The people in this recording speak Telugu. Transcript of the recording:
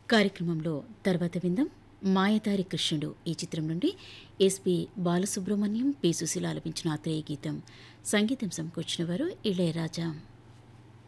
కార్యక్రమంలో తర్వాత విందాం మాయదారి కృష్ణుడు ఈ చిత్రం నుండి ఎస్పి బాలసుబ్రహ్మణ్యం పి సుశీల ఆలపించిన ఆత్రేయ గీతం. సంగీతం సమకూర్చిన వారు ఇళయరాజా.